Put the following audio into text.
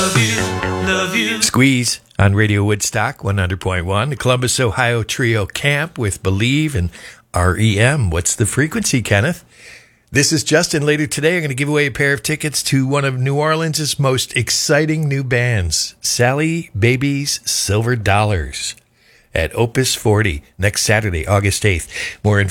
Squeeze on Radio Woodstock 100.1. The Columbus, Ohio Trio Camp with Believe and REM. What's the frequency, Kenneth? This is Justin. Later today, I'm going to give away a pair of tickets to one of New Orleans' most exciting new bands, Sally Baby's Silver Dollars, at Opus 40 next Saturday, August 8th. More